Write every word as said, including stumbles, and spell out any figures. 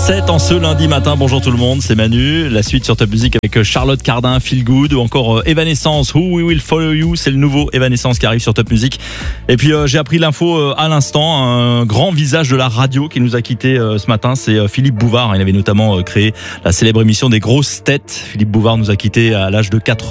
sept en ce lundi matin. Bonjour tout le monde, c'est Manu. La suite sur Top Music avec Charlotte Cardin, Feel Good, ou encore Evanescence, Who We Will Follow You. C'est le nouveau Evanescence qui arrive sur Top Music. Et puis euh, j'ai appris l'info euh, à l'instant, un grand visage de la radio qui nous a quitté euh, ce matin, c'est euh, Philippe Bouvard. Il avait notamment euh, créé la célèbre émission des grosses têtes. Philippe Bouvard nous a quitté à l'âge de quatre